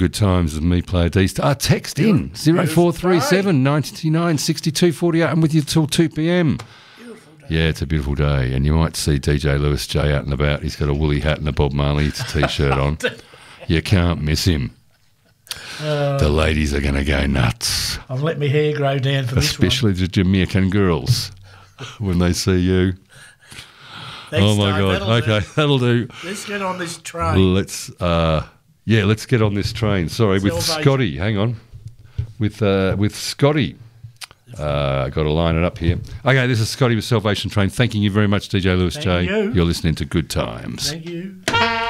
good times with me, Player D. Text in 0437 99 62 48. I'm with you till 2 p.m. Yeah, it's a beautiful day, and you might see DJ Lewis J out and about. He's got a woolly hat and a Bob Marley T-shirt on. You can't miss him. The ladies are going to go nuts. I've let my hair grow down for this one. Especially the Jamaican girls when they see you. Thanks, oh, my God. Okay, that'll do. Let's get on this train. Let's get on this train. Sorry, with Scotty. Hang on. With Scotty. I've got to line it up here. Okay, this is Scotty with Salvation Train. Thanking you very much, DJ Lewis J. You. You're listening to Good Times. Thank you.